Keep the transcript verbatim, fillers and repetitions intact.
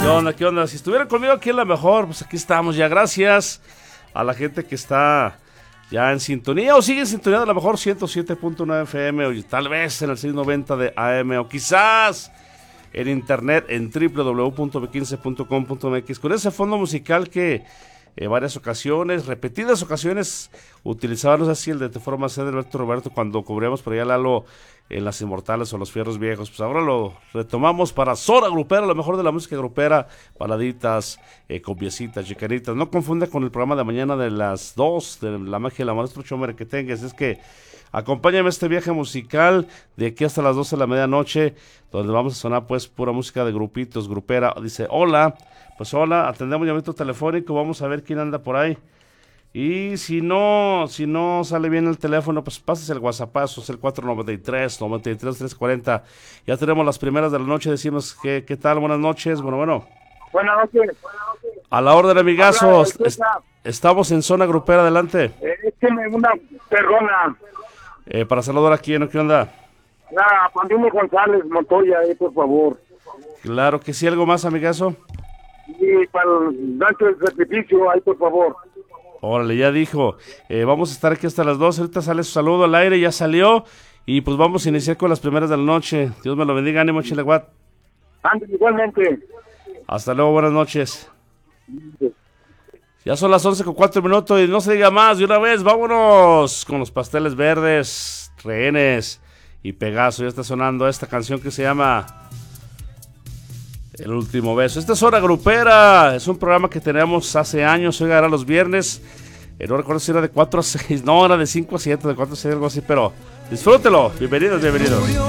¿Qué onda? ¿Qué onda? Si estuvieran conmigo aquí en La Mejor, pues aquí estamos ya. Gracias a la gente que está ya en sintonía o sigue en sintonía de La Mejor ciento siete punto nueve F M o tal vez en el seiscientos noventa de A M o quizás en internet en doble u doble u doble u punto b quince punto com punto m x con ese fondo musical que en varias ocasiones, repetidas ocasiones, utilizaba, no sé si el de Te Forma C de Alberto Roberto cuando cubríamos por allá Lalo en Las Inmortales o Los Fierros Viejos. Pues ahora lo retomamos para Zona Grupera, lo mejor de la música grupera, baladitas, eh, compiecitas, chicanitas. No confunda con el programa de mañana de las dos de La Magia y la Maestro Chomer que tengas. Es que acompáñame a este viaje musical de aquí hasta las doce de la medianoche, donde vamos a sonar pues pura música de grupitos, grupera. Dice, hola, pues hola, atendemos llamamiento telefónico, vamos a ver quién anda por ahí. Y si no, si no sale bien el teléfono, pues pases el WhatsAppazo, es el cuatro nueve tres, nueve tres, trescientos cuarenta. Ya tenemos las primeras de la noche, decimos que, ¿qué tal? Buenas noches, bueno, bueno. Buenas noches. A la orden, amigazo, est- estamos en Zona Grupera, adelante. Eh, écheme una perrona. Eh, para saludar aquí, ¿no? ¿Qué onda? La Pandino González Montoya, ahí, por favor. Claro que sí, ¿algo más, amigazo? Y para el rancho del sacrificio, ahí, por favor. Órale, ya dijo, eh, vamos a estar aquí hasta las dos, ahorita sale su saludo al aire, ya salió, y pues vamos a iniciar con las primeras de la noche. Dios me lo bendiga, ánimo, Chileguat. Antes, igualmente. Hasta luego, buenas noches. Ya son las once con cuatro minutos y no se diga más, de una vez, vámonos con los Pasteles Verdes, Rehenes y Pegaso. Ya está sonando esta canción que se llama El Último Beso. Esta es Zona Grupera, es un programa que tenemos hace años, hoy era los viernes, eh, no recuerdo si era de cuatro a seis, no, era de cinco a siete, de cuatro a seis, algo así, pero disfrútelo, bienvenidos, bienvenidos.